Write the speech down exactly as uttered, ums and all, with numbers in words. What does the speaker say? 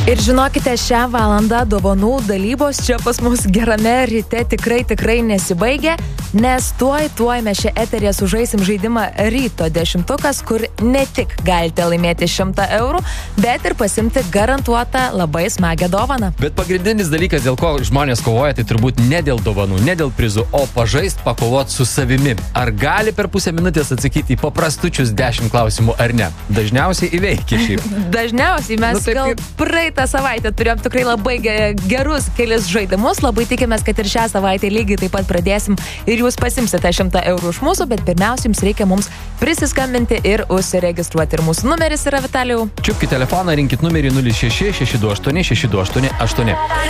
Ir žinokite, šią valandą dovanų dalybos čia pas mus gerame ryte tikrai tikrai nesibaigia, nes tuoj tuoj mes čia eteryje sužaisim žaidimą Ryto dešimtukas, kur ne tik galite laimėti šimtą eurų, bet ir pasimti garantuotą labai smagią dovaną. Bet pagrindinis dalykas, dėl ko žmonės kovoja, tai turbūt ne dėl dovanų, ne dėl prizų, o pažaist, pakovot su savimi. Ar gali per pusę minutės atsakyti į paprastučius dešimt klausimų ar ne? Dažniausiai įveikia šiaip. Dažniausiai mes Nu, taip, gal kaip- praeitą savaitę turėjom tikrai labai ge- gerus kelis žaidimus. Labai tikimės, kad ir šią savaitę lygiai taip pat pradėsim ir jūs pasimsite šimtą eurų iš mūsų, bet pirmiausia, jums reikia mums prisiskambinti ir užsiregistruoti. Ir mūsų numeris yra, Vitalijau. Čiupkite telefoną, rinkit numerį nulis šeši šeši du aštuoni šeši du aštuoni aštuoni.